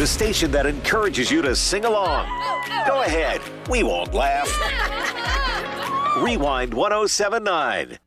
the station that encourages you to sing along. Go ahead, we won't laugh. Rewind 1079.